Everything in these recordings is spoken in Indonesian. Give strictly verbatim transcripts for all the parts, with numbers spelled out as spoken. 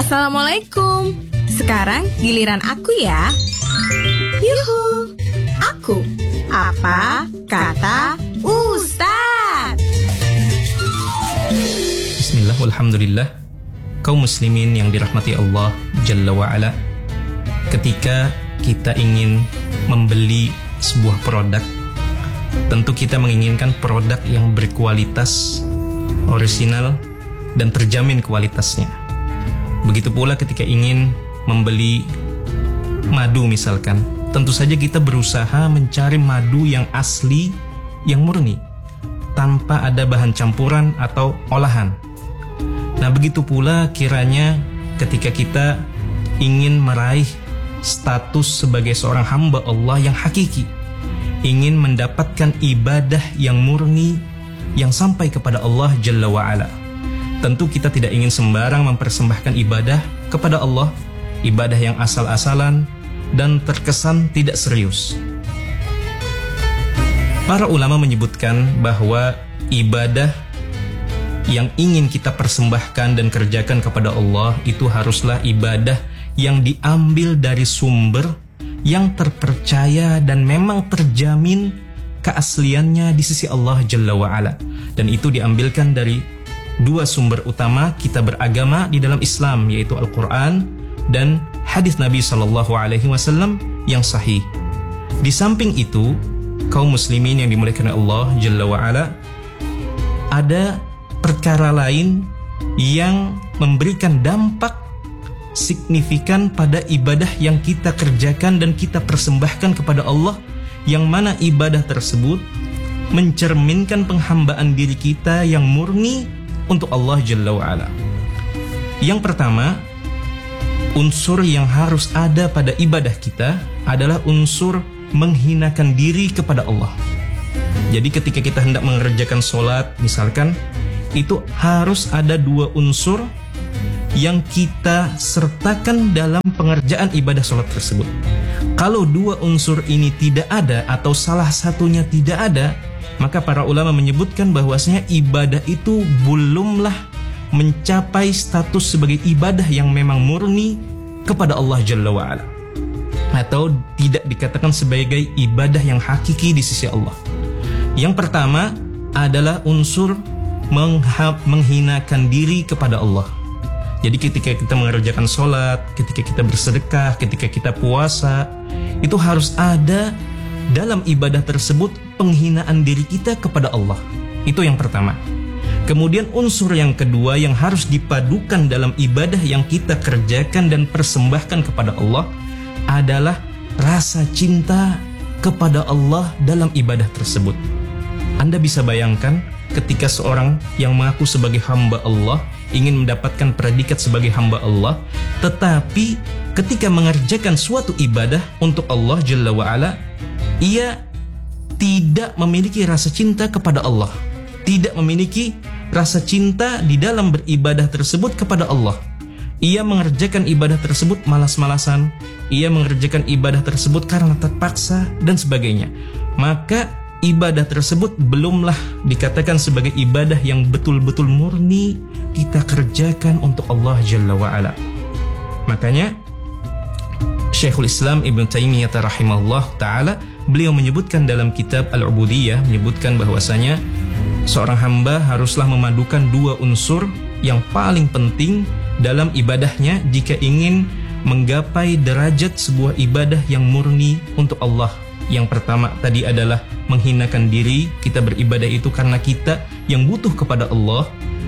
Assalamualaikum. Sekarang giliran aku ya. Yuhu. Aku. Apa kata Ustaz? Bismillah, walhamdulillah. Kaum muslimin yang dirahmati Allah Jalla wa'ala, ketika kita ingin membeli sebuah produk, tentu kita menginginkan produk yang berkualitas, orisinal, dan terjamin kualitasnya. Begitu pula ketika ingin membeli madu misalkan, tentu saja kita berusaha mencari madu yang asli, yang murni, tanpa ada bahan campuran atau olahan. Nah, begitu pula kiranya ketika kita ingin meraih status sebagai seorang hamba Allah yang hakiki, ingin mendapatkan ibadah yang murni, yang sampai kepada Allah Jalla wa'ala, tentu kita tidak ingin sembarang mempersembahkan ibadah kepada Allah, ibadah yang asal-asalan dan terkesan tidak serius. Para ulama menyebutkan bahwa ibadah yang ingin kita persembahkan dan kerjakan kepada Allah itu haruslah ibadah yang diambil dari sumber yang terpercaya dan memang terjamin keasliannya di sisi Allah Jalla wa'ala. Dan itu diambilkan dari dua sumber utama kita beragama di dalam Islam, yaitu Al-Quran dan hadis Nabi Sallallahu Alaihi Wasallam yang sahih. Di samping itu, kaum muslimin yang dimuliakan Allah Jalla wa'ala, ada perkara lain yang memberikan dampak signifikan pada ibadah yang kita kerjakan dan kita persembahkan kepada Allah, yang mana ibadah tersebut mencerminkan penghambaan diri kita yang murni untuk Allah Jalla wa'ala. Yang pertama, unsur yang harus ada pada ibadah kita adalah unsur menghinakan diri kepada Allah. Jadi ketika kita hendak mengerjakan sholat misalkan, itu harus ada dua unsur yang kita sertakan dalam pengerjaan ibadah sholat tersebut. Kalau dua unsur ini tidak ada atau salah satunya tidak ada, maka para ulama menyebutkan bahwasanya ibadah itu belumlah mencapai status sebagai ibadah yang memang murni kepada Allah Jalla wa'ala, atau tidak dikatakan sebagai ibadah yang hakiki di sisi Allah. Yang pertama adalah unsur menghinakan diri kepada Allah. Jadi ketika kita mengerjakan sholat, ketika kita bersedekah, ketika kita puasa, itu harus ada dalam ibadah tersebut penghinaan diri kita kepada Allah. Itu yang pertama. Kemudian unsur yang kedua yang harus dipadukan dalam ibadah yang kita kerjakan dan persembahkan kepada Allah adalah rasa cinta kepada Allah dalam ibadah tersebut. Anda bisa bayangkan ketika seorang yang mengaku sebagai hamba Allah ingin mendapatkan predikat sebagai hamba Allah, tetapi ketika mengerjakan suatu ibadah untuk Allah Jalla wa'ala, ia tidak memiliki rasa cinta kepada Allah, tidak memiliki rasa cinta di dalam beribadah tersebut kepada Allah. Ia mengerjakan ibadah tersebut malas-malasan, ia mengerjakan ibadah tersebut karena terpaksa dan sebagainya. Maka ibadah tersebut belumlah dikatakan sebagai ibadah yang betul-betul murni kita kerjakan untuk Allah Jalla wa'ala. Makanya Syekhul Islam Ibn Taimiyah rahimahullah ta'ala, beliau menyebutkan dalam kitab Al-Ubudiyah, menyebutkan bahwasanya seorang hamba haruslah memadukan dua unsur yang paling penting dalam ibadahnya jika ingin menggapai derajat sebuah ibadah yang murni untuk Allah. Yang pertama tadi adalah menghinakan diri, kita beribadah itu karena kita yang butuh kepada Allah,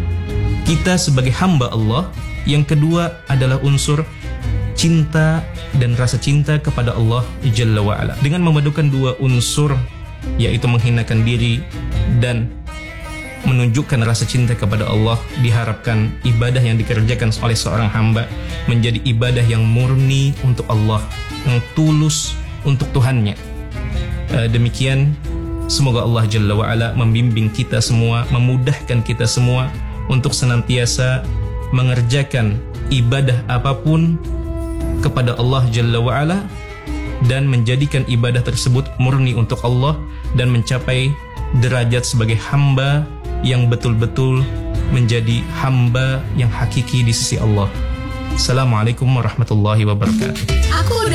kita sebagai hamba Allah. Yang kedua adalah unsur cinta dan rasa cinta kepada Allah Jalla wa'ala. Dengan memadukan dua unsur, yaitu menghinakan diri dan menunjukkan rasa cinta kepada Allah, diharapkan ibadah yang dikerjakan oleh seorang hamba menjadi ibadah yang murni untuk Allah, yang tulus untuk Tuhannya. Demikian, semoga Allah Jalla wa'ala membimbing kita semua, memudahkan kita semua untuk senantiasa mengerjakan ibadah apapun kepada Allah Jalla wa'ala dan menjadikan ibadah tersebut murni untuk Allah dan mencapai derajat sebagai hamba yang betul-betul menjadi hamba yang hakiki di sisi Allah. Assalamualaikum warahmatullahi wabarakatuh. Aku udah